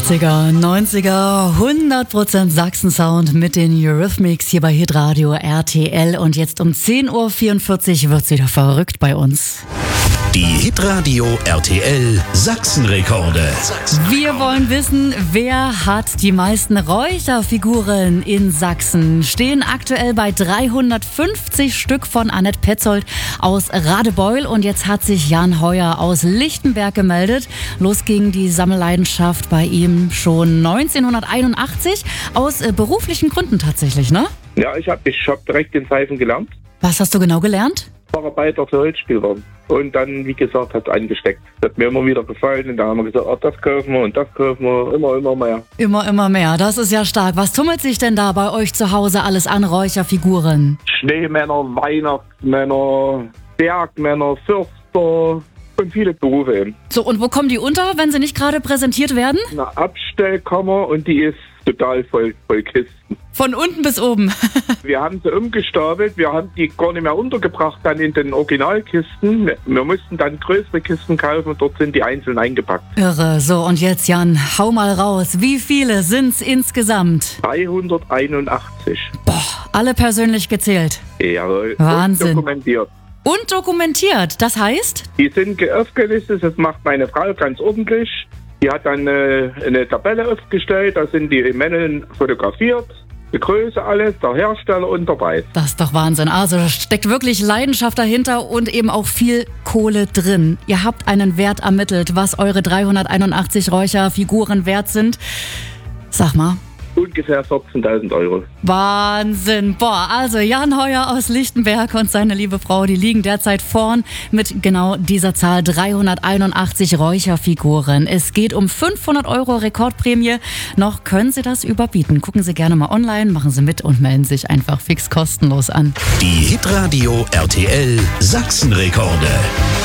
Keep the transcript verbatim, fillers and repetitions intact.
achtziger, neunziger, hundert Prozent Sachsen-Sound mit den Eurythmics hier bei Hitradio R T L. Und jetzt um zehn Uhr vierundvierzig wird's wieder verrückt bei uns. Die Hitradio R T L Sachsenrekorde. Wir wollen wissen, wer hat die meisten Räucherfiguren in Sachsen? Stehen aktuell bei dreihundertfünfzig Stück von Annette Petzold aus Radebeul. Und jetzt hat sich Jan Heuer aus Lichtenberg gemeldet. Los ging die Sammelleidenschaft bei ihm schon neunzehnhunderteinundachtzig. Aus äh, beruflichen Gründen tatsächlich, ne? Ja, ich habe ich hab direkt den Pfeifen gelernt. Was hast du genau gelernt? Facharbeiter für Holzspieler. Und dann, wie gesagt, hat es eingesteckt. Das hat mir immer wieder gefallen. Und da haben wir gesagt, oh, das kaufen wir und das kaufen wir. Immer, immer mehr. Immer, immer mehr. Das ist ja stark. Was tummelt sich denn da bei euch zu Hause alles an Räucherfiguren? Schneemänner, Weihnachtsmänner, Bergmänner, Fürster und viele Berufe eben. So, und wo kommen die unter, wenn sie nicht gerade präsentiert werden? Eine Abstellkammer und die ist total voll, voll Kisten. Von unten bis oben. Wir haben sie umgestapelt, wir haben die gar nicht mehr untergebracht dann in den Originalkisten. Wir mussten dann größere Kisten kaufen und dort sind die einzeln eingepackt. Irre. So, und jetzt Jan, hau mal raus. Wie viele sind's insgesamt? dreihunderteinundachtzig. Boah, alle persönlich gezählt. Jawohl. Wahnsinn. Und dokumentiert. Und dokumentiert. Das heißt? Die sind aufgelistet, das macht meine Frau ganz ordentlich. Die hat dann äh, eine Tabelle aufgestellt, da sind die Männchen fotografiert. Die Größe, alles, der Hersteller und der Preis. Das ist doch Wahnsinn. Also da steckt wirklich Leidenschaft dahinter und eben auch viel Kohle drin. Ihr habt einen Wert ermittelt, was eure dreihunderteinundachtzig Räucherfiguren wert sind. Sag mal. Ungefähr vierzehntausend Euro. Wahnsinn. Boah, also Jan Heuer aus Lichtenberg und seine liebe Frau, die liegen derzeit vorn mit genau dieser Zahl dreihunderteinundachtzig Räucherfiguren. Es geht um fünfhundert Euro Rekordprämie. Noch können Sie das überbieten. Gucken Sie gerne mal online, machen Sie mit und melden sich einfach fix kostenlos an. Die Hitradio R T L Sachsenrekorde.